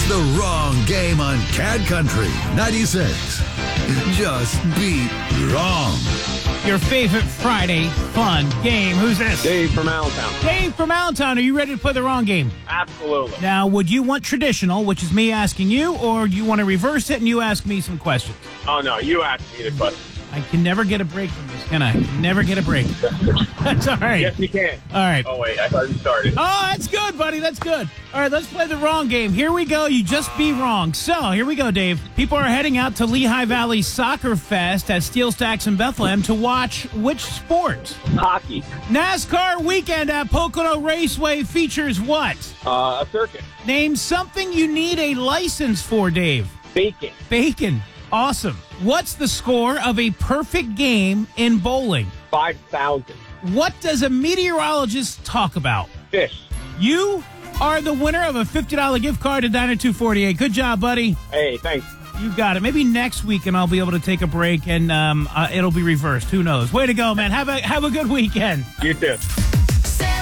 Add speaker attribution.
Speaker 1: the wrong game on Cat Country 96. Just beat wrong.
Speaker 2: Your favorite Friday fun game. Who's this?
Speaker 3: Dave from Allentown.
Speaker 2: Dave from Allentown. Are you ready to play the wrong game?
Speaker 3: Absolutely.
Speaker 2: Now, would you want traditional, which is me asking you, or do you want to reverse it and you ask me some questions?
Speaker 3: Oh, no, you asked me the question.
Speaker 2: I can never get a break from this, can I? Never get a break. That's all right.
Speaker 3: Yes, you can.
Speaker 2: All right.
Speaker 3: Oh, wait, I thought you started.
Speaker 2: Oh, that's good, buddy. That's good. All right, let's play the wrong game. Here we go. You just be wrong. So, here we go, Dave. People are heading out to Lehigh Valley Soccer Fest at Steel Stacks in Bethlehem to watch which sport?
Speaker 3: Hockey.
Speaker 2: NASCAR weekend at Pocono Raceway features what?
Speaker 3: A circus.
Speaker 2: Name something you need a license for, Dave.
Speaker 3: Bacon.
Speaker 2: Bacon. Awesome. What's the score of a perfect game in bowling?
Speaker 3: 5,000.
Speaker 2: What does a meteorologist talk about?
Speaker 3: Fish.
Speaker 2: You are the winner of a $50 gift card to Diner 248. Good job, buddy.
Speaker 3: Hey, thanks.
Speaker 2: You got it. Maybe next week, and I'll be able to take a break, and it'll be reversed. Who knows? Way to go, man. Have a good weekend.
Speaker 3: You too.